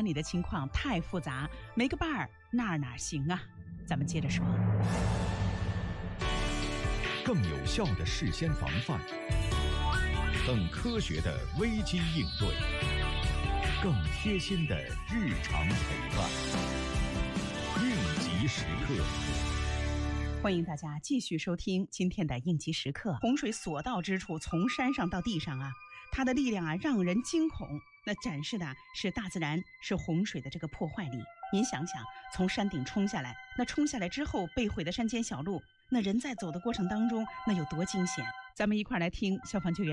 山里的情况太复杂，没个伴儿哪行啊？咱们接着说。 更有效的事先防范，更科学的危机应对，更贴心的日常陪伴。应急时刻， 欢迎大家继续收听今天的应急时刻。洪水所到之处，从山上到地上啊，它的力量啊让人惊恐。那展示的是大自然，是洪水的这个破坏力。您想想，从山顶冲下来，那冲下来之后被毁的山间小路，那人在走的过程当中，那有多惊险？咱们一块来听消防救援